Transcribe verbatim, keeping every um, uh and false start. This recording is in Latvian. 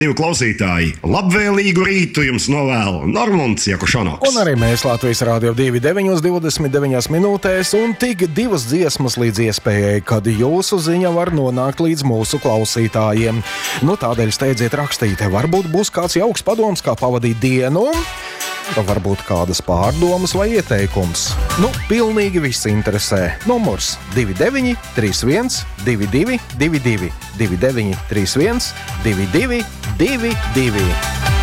Divi klausītāji, labvēlīgu rītu jums novēl Normons Jakušonoks. Un arī mēs Latvijas Rādio divi deviņos divdesmit deviņās minūtēs un tik divas dziesmas līdz iespējai, kad jūsu ziņa var nonākt līdz mūsu klausītājiem. Nu, tādēļ steidziet rakstīt, varbūt būs kāds jauks padoms, kā pavadīt dienu, varbūt kādas pārdomas vai ieteikums. Nu, pilnīgi viss interesē. Numurs divi deviņi trīs viens divi divi divi divi, divi deviņi trīs viens divi divi divi divi.